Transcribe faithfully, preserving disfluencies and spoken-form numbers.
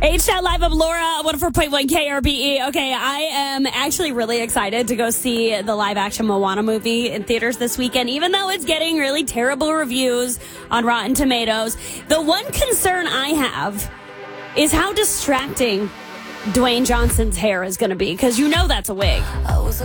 H-Town Live, I'm Laura, one oh four point one K R B E. Okay, I am actually really excited to go see the live-action Moana movie in theaters this weekend, even though it's getting really terrible reviews on Rotten Tomatoes. The one concern I have is how distracting Dwayne Johnson's hair is going to be, because you know that's a wig.